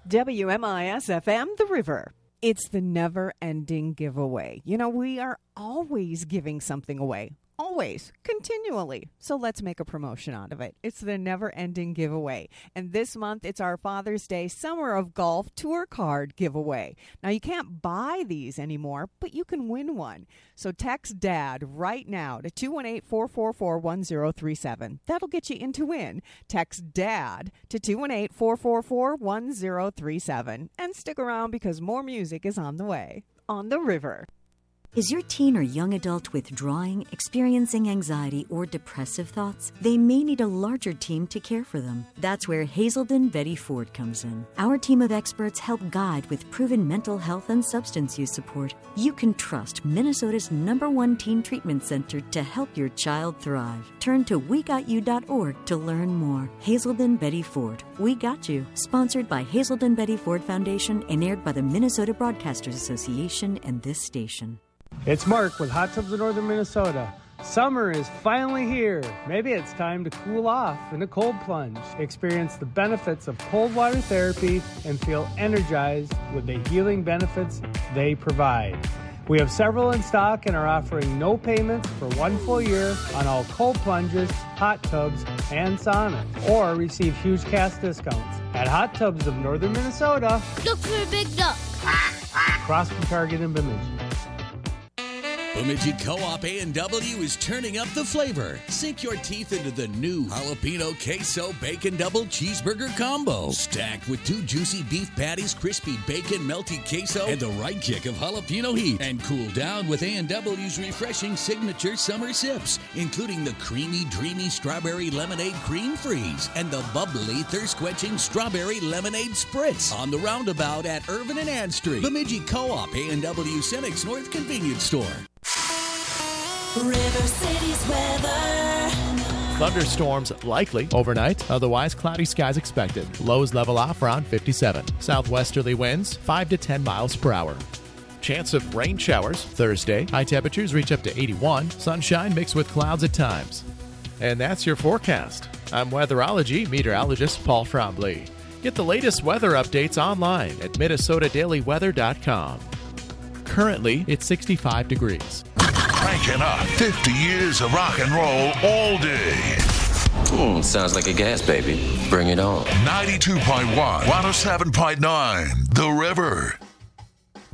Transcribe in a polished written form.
WMIS-FM, The River. It's the never-ending giveaway. You know, we are always giving something away. Always, continually. So let's make a promotion out of it. It's the never-ending giveaway. And this month, it's our Father's Day Summer of Golf Tour Card giveaway. Now, you can't buy these anymore, but you can win one. So text DAD right now to 218-444-1037. That'll get you in to win. Text DAD to 218-444-1037. And stick around because more music is on the way. On the River. Is your teen or young adult withdrawing, experiencing anxiety, or depressive thoughts? They may need a larger team to care for them. That's where Hazelden Betty Ford comes in. Our team of experts help guide with proven mental health and substance use support. You can trust Minnesota's #1 teen treatment center to help your child thrive. Turn to WeGotYou.org to learn more. Hazelden Betty Ford. We Got You. Sponsored by Hazelden Betty Ford Foundation and aired by the Minnesota Broadcasters Association and this station. It's Mark with Hot Tubs of Northern Minnesota. Summer is finally here. Maybe it's time to cool off in a cold plunge. Experience the benefits of cold water therapy and feel energized with the healing benefits they provide. We have several in stock and are offering no payments for 1 full year on all cold plunges, hot tubs, and saunas, or receive huge cash discounts at Hot Tubs of Northern Minnesota. Look for a big duck. Across from Target in Bemidji. Bemidji Co-op A&W is turning up the flavor. Sink your teeth into the new jalapeno queso bacon double cheeseburger combo. Stacked with 2 juicy beef patties, crispy bacon, melty queso, and the right kick of jalapeno heat. And cool down with A&W's refreshing signature summer sips, including the creamy, dreamy strawberry lemonade cream freeze and the bubbly, thirst-quenching strawberry lemonade spritz on the roundabout at Irvin and Ann Street. Bemidji Co-op A&W Senex North Convenience Store. River City's weather. Thunderstorms likely overnight, otherwise cloudy skies expected. Lows level off around 57. Southwesterly winds 5 to 10 miles per hour. Chance of rain showers Thursday. High temperatures reach up to 81. Sunshine mixed with clouds at times. And that's your forecast. I'm weatherology meteorologist Paul Trombley. Get the latest weather updates online at minnesotadailyweather.com. Currently, it's 65 degrees. Cranking up 50 years of rock and roll all day. Sounds like a gas baby. Bring it on. 92.1, 107.9, The River.